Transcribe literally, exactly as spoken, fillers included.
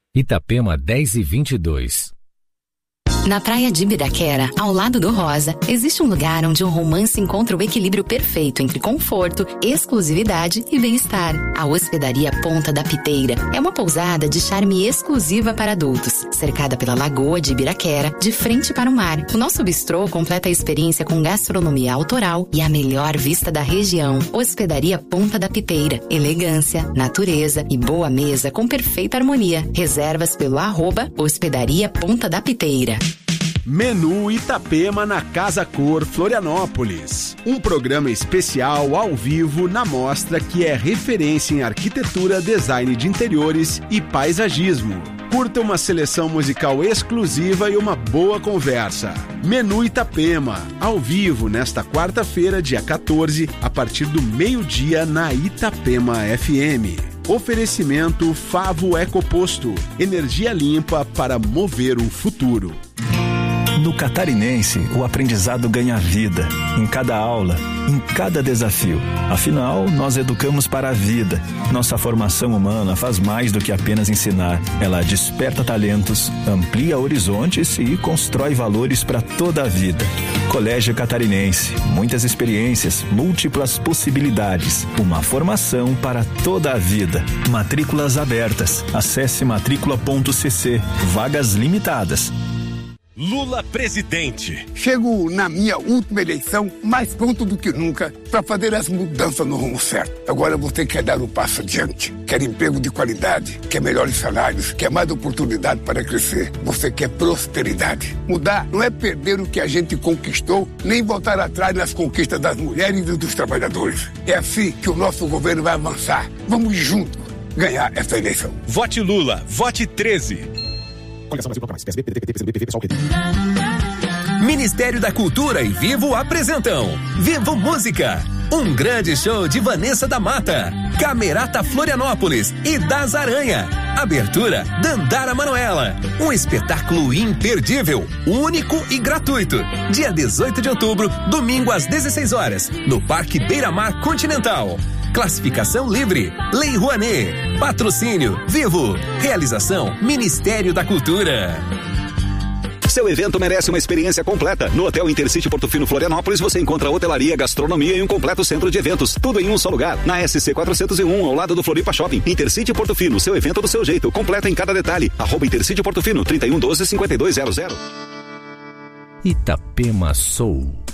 Itapema dez e vinte e dois. Na praia de Ibiraquera, ao lado do Rosa, existe um lugar onde o romance encontra o equilíbrio perfeito entre conforto, exclusividade e bem-estar. A Hospedaria Ponta da Piteira é uma pousada de charme exclusiva para adultos, cercada pela Lagoa de Ibiraquera, de frente para o mar. O nosso bistrô completa a experiência com gastronomia autoral e a melhor vista da região. Hospedaria Ponta da Piteira, elegância, natureza e boa mesa com perfeita harmonia. Reservas pelo arroba Hospedaria Ponta da Piteira. Menu Itapema na Casa Cor Florianópolis. Um programa especial ao vivo na mostra que é referência em arquitetura, design de interiores e paisagismo. Curta uma seleção musical exclusiva e uma boa conversa. Menu Itapema, ao vivo nesta quarta-feira, dia quatorze, a partir do meio-dia na Itapema F M. Oferecimento Favo Ecoposto, energia limpa para mover o futuro. No Catarinense, o aprendizado ganha vida, em cada aula, em cada desafio. Afinal, nós educamos para a vida. Nossa formação humana faz mais do que apenas ensinar. Ela desperta talentos, amplia horizontes e constrói valores para toda a vida. Colégio Catarinense, muitas experiências, múltiplas possibilidades. Uma formação para toda a vida. Matrículas abertas. Acesse matrícula ponto c c. Vagas limitadas. Lula presidente. Chego na minha última eleição mais pronto do que nunca para fazer as mudanças no rumo certo. Agora você quer dar um passo adiante, quer emprego de qualidade, quer melhores salários, quer mais oportunidade para crescer. Você quer prosperidade. Mudar não é perder o que a gente conquistou, nem voltar atrás nas conquistas das mulheres e dos trabalhadores. É assim que o nosso governo vai avançar. Vamos juntos ganhar essa eleição. Vote Lula, vote treze. Ministério da Cultura e Vivo apresentam Vivo Música, um grande show de Vanessa da Mata, Camerata Florianópolis e Das Aranha. Abertura Dandara Manoela. Um espetáculo imperdível, único e gratuito. Dia dezoito de outubro, domingo às dezesseis horas, no Parque Beira-Mar Continental. Classificação livre. Lei Rouanet. Patrocínio Vivo. Realização Ministério da Cultura. Seu evento merece uma experiência completa. No Hotel Intercity Portofino Florianópolis você encontra hotelaria, gastronomia e um completo centro de eventos. Tudo em um só lugar. Na S C quatrocentos e um, ao lado do Floripa Shopping. Intercity Portofino, seu evento do seu jeito. Completo em cada detalhe. Arroba Intercity Portofino, trinta e um, doze, cinquenta e dois zero zero. Itapema Soul.